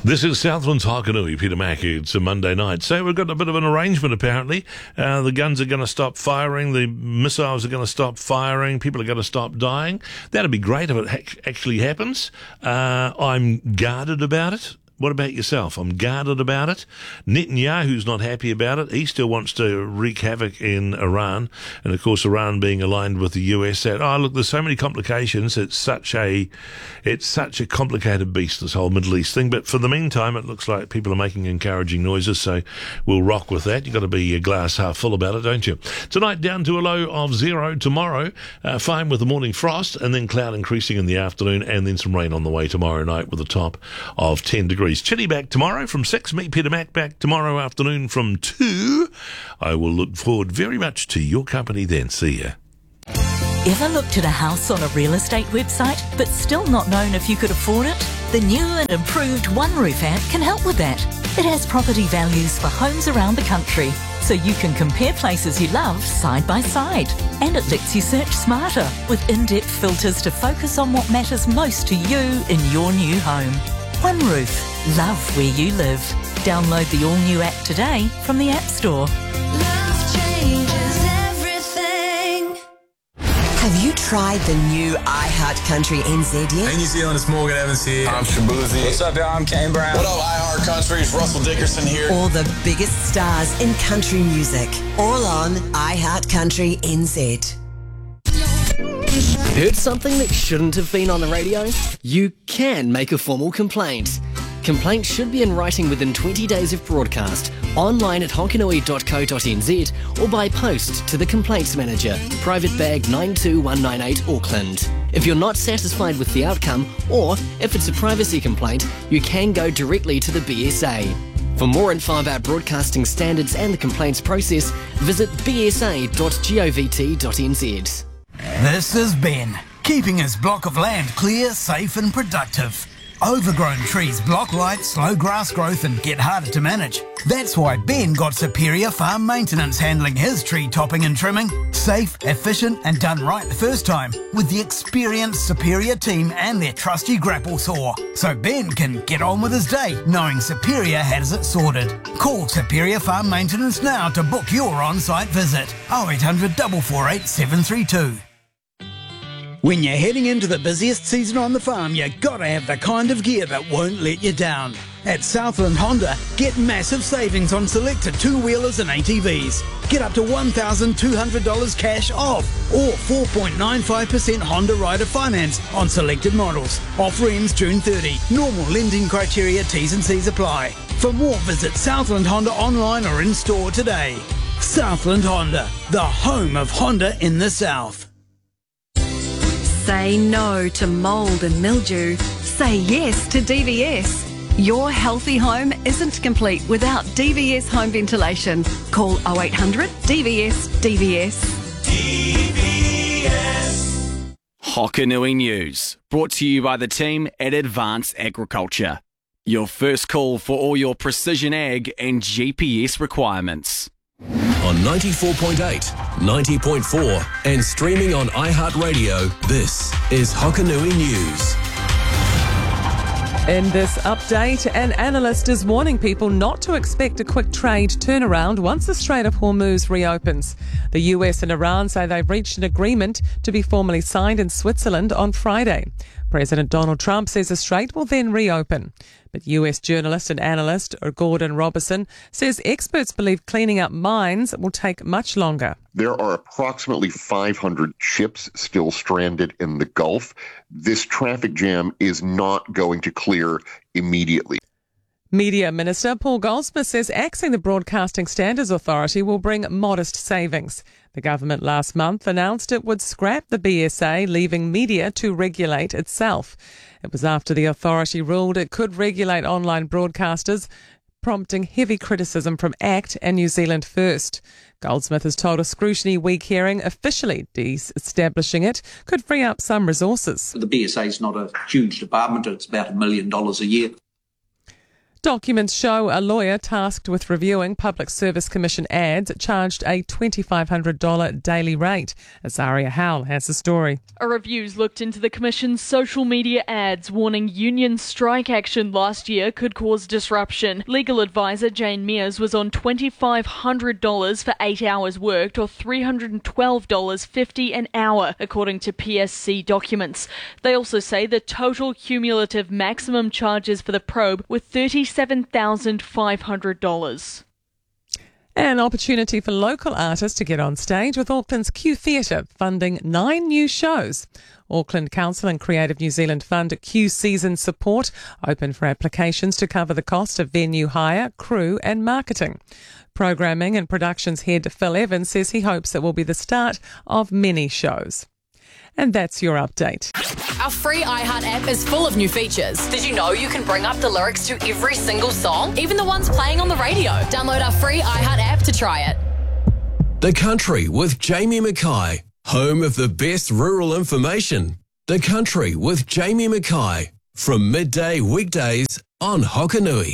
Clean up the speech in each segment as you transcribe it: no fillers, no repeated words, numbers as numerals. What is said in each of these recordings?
This is Southland's Hokanui, Peter Mackey. It's a Monday night. So we've got a bit of an arrangement, apparently. The guns are going to stop firing. The missiles are going to stop firing. People are going to stop dying. That'd be great if it actually happens. I'm guarded about it. What about yourself? I'm guarded about it. Netanyahu's not happy about it. He still wants to wreak havoc in Iran. And, of course, Iran being aligned with the US. Look, there's so many complications. It's such a complicated beast, this whole Middle East thing. But for the meantime, it looks like people are making encouraging noises, so we'll rock with that. You've got to be a glass half full about it, don't you? Tonight, down to a low of 0. Tomorrow, fine with the morning frost, and then cloud increasing in the afternoon, and then some rain on the way tomorrow night with a top of 10 degrees. Chilly back tomorrow from 6. Me, Peter Mack, back tomorrow afternoon from 2. I will look forward very much to your company then. See ya. Ever looked at a house on a real estate website but still not known if you could afford it? The new and improved One Roof app can help with that. It has property values for homes around the country, so you can compare places you love side by side. And it lets you search smarter with in-depth filters to focus on what matters most to you in your new home. One Roof. Love where you live. Download the all-new app today from the App Store. Love changes everything. Have you tried the new iHeart Country NZ yet? Hey New Zealand, it's Morgan Evans here. I'm Shabuzi. What's up, y'all? I'm Kane Brown. What up, iHeart Country? It's Russell Dickerson here. All the biggest stars in country music. All on iHeart Country NZ. Heard something that shouldn't have been on the radio? You can make a formal complaint. Complaints should be in writing within 20 days of broadcast, online at hokanui.co.nz or by post to the Complaints Manager, Private Bag 92198 Auckland. If you're not satisfied with the outcome, or if it's a privacy complaint, you can go directly to the BSA. For more info about broadcasting standards and the complaints process, visit bsa.govt.nz. This is Ben, keeping his block of land clear, safe and productive. Overgrown trees block light, slow grass growth and get harder to manage. That's why Ben got Superior Farm Maintenance handling his tree topping and trimming. Safe, efficient and done right the first time with the experienced Superior team and their trusty grapple saw. So Ben can get on with his day knowing Superior has it sorted. Call Superior Farm Maintenance now to book your on-site visit. 0800 448 732. When you're heading into the busiest season on the farm, you gotta have the kind of gear that won't let you down. At Southland Honda, get massive savings on selected two-wheelers and ATVs. Get up to $1,200 cash off or 4.95% Honda Rider finance on selected models. Offer ends June 30. Normal lending criteria, T's and C's apply. For more, visit Southland Honda online or in store today. Southland Honda, the home of Honda in the South. Say no to mould and mildew. Say yes to DVS. Your healthy home isn't complete without DVS home ventilation. Call 0800 DVS DVS. DVS. Hokanui News, brought to you by the team at Advanced Agriculture. Your first call for all your precision ag and GPS requirements. On 94.8, 90.4 and streaming on iHeartRadio, this is Hokanui News. In this update, an analyst is warning people not to expect a quick trade turnaround once the Strait of Hormuz reopens. The US and Iran say they've reached an agreement to be formally signed in Switzerland on Friday. President Donald Trump says the strait will then reopen. But US journalist and analyst Gordon Robertson says experts believe cleaning up mines will take much longer. There are approximately 500 ships still stranded in the Gulf. This traffic jam is not going to clear immediately. Media Minister Paul Goldsmith says axing the Broadcasting Standards Authority will bring modest savings. The government last month announced it would scrap the BSA, leaving media to regulate itself. It was after the authority ruled it could regulate online broadcasters, prompting heavy criticism from ACT and New Zealand First. Goldsmith has told a Scrutiny Week hearing officially de-establishing it could free up some resources. The BSA is not a huge department. It's about $1 million a year. Documents show a lawyer tasked with reviewing Public Service Commission ads charged a $2,500 daily rate. Azaria Howell has the story. A review's looked into the Commission's social media ads, warning union strike action last year could cause disruption. Legal advisor Jane Mears was on $2,500 for 8 hours worked, or $312.50 an hour, according to PSC documents. They also say the total cumulative maximum charges for the probe were $37,500. An opportunity for local artists to get on stage with Auckland's Q Theatre, funding 9 new shows. Auckland Council and Creative New Zealand fund Q Season Support, open for applications to cover the cost of venue hire, crew and marketing. Programming and productions head Phil Evans says he hopes it will be the start of many shows. And that's your update. Our free iHeart app is full of new features. Did you know you can bring up the lyrics to every single song, even the ones playing on the radio? Download our free iHeart app to try it. The Country with Jamie Mackay, home of the best rural information. The Country with Jamie Mackay, from midday weekdays on Hokanui.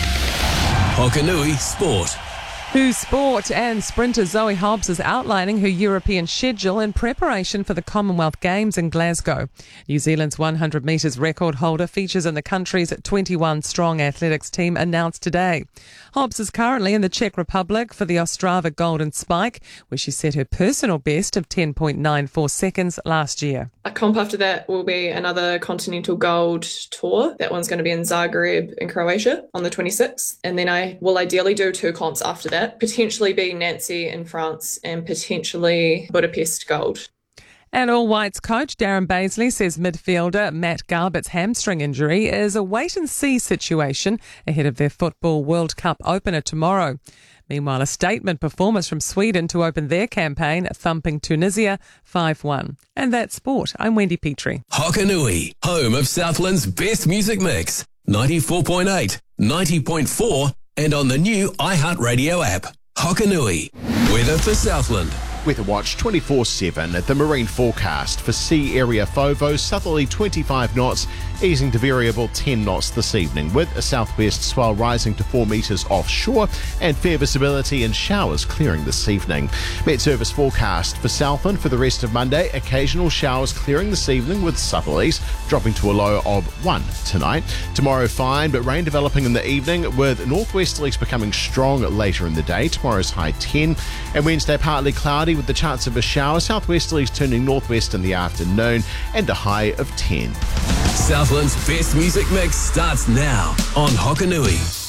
Hokanui Sport. Who's Sport and sprinter Zoe Hobbs is outlining her European schedule in preparation for the Commonwealth Games in Glasgow. New Zealand's 100 metres record holder features in the country's 21-strong athletics team announced today. Hobbs is currently in the Czech Republic for the Ostrava Golden Spike, where she set her personal best of 10.94 seconds last year. A comp after that will be another Continental Gold Tour. That one's going to be in Zagreb in Croatia on the 26th. And then I will ideally do 2 comps after that, potentially being Nancy in France and potentially Budapest Gold. And All Whites coach Darren Baisley says midfielder Matt Garbutt's hamstring injury is a wait-and-see situation ahead of their Football World Cup opener tomorrow. Meanwhile, a statement performance from Sweden to open their campaign, thumping Tunisia 5-1. And that's sport. I'm Wendy Petrie. Hokanui, home of Southland's best music mix. 94.8, 90.4 and on the new iHeartRadio app. Hokanui, weather for Southland. Weather Watch 24/7 at the marine forecast for sea area FOVO, southerly 25 knots, easing to variable 10 knots this evening, with a southwest swell rising to 4 metres offshore and fair visibility and showers clearing this evening. Met Service forecast for Southland for the rest of Monday, occasional showers clearing this evening with southerlies dropping to a low of 1 tonight. Tomorrow fine, but rain developing in the evening with northwesterlies becoming strong later in the day. Tomorrow's high 10, and Wednesday partly cloudy with the chance of a shower, southwesterlies turning northwest in the afternoon and a high of 10. Southland's best music mix starts now on Hokanui.